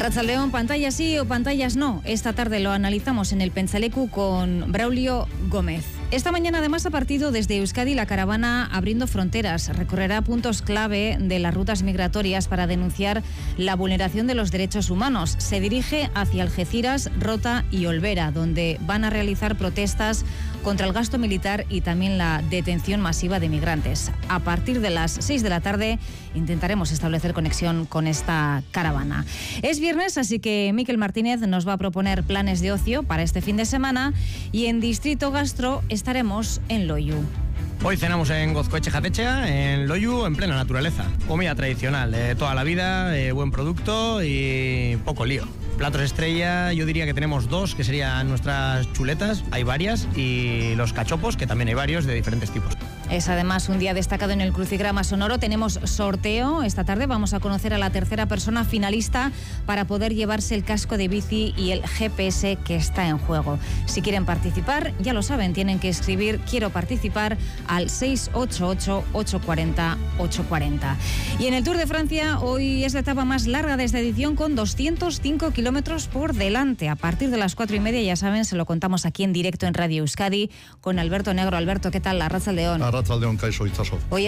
Arratsaldeon, pantallas sí o pantallas no. Esta tarde lo analizamos en el Pentsaleku con Braulio Gómez. Esta mañana además ha partido desde Euskadi la caravana Abriendo Fronteras. Recorrerá puntos clave de las rutas migratorias para denunciar la vulneración de los derechos humanos. Se dirige hacia Algeciras, Rota y Olvera, donde van a realizar protestas contra el gasto militar y también la detención masiva de migrantes. A partir de las 6 de la tarde intentaremos establecer conexión con esta caravana. Es viernes, así que Miquel Martínez nos va a proponer planes de ocio para este fin de semana y en Distrito Gastro estaremos en Loiu. Hoy cenamos en Gozcoetxea, en Loiu, en plena naturaleza. Comida tradicional de toda la vida, buen producto y poco lío. Platos estrella, yo diría que tenemos dos, que serían nuestras chuletas, hay varias, y los cachopos, que también hay varios de diferentes tipos. Es además un día destacado en el Crucigrama Sonoro. Tenemos sorteo. Esta tarde vamos a conocer a la tercera persona finalista para poder llevarse el casco de bici y el GPS que está en juego. Si quieren participar, ya lo saben, tienen que escribir "quiero participar" al 688-840-840. Y en el Tour de Francia, hoy es la etapa más larga de esta edición con 205 kilómetros por delante. A partir de las 4:30, ya saben, se lo contamos aquí en directo en Radio Euskadi con Alberto Negro. Alberto, ¿qué tal? Arratsaldeon. Arratsaldeon, kaixo, itxaso. Hoy